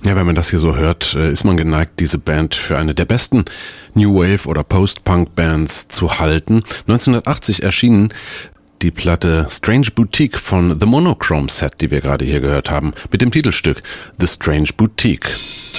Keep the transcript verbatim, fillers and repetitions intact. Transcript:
Ja, wenn man das hier so hört, ist man geneigt, diese Band für eine der besten New Wave- oder Post-Punk-Bands zu halten. neunzehnhundertachtzig erschienen die Platte Strange Boutique von The Monochrome Set, die wir gerade hier gehört haben, mit dem Titelstück The Strange Boutique.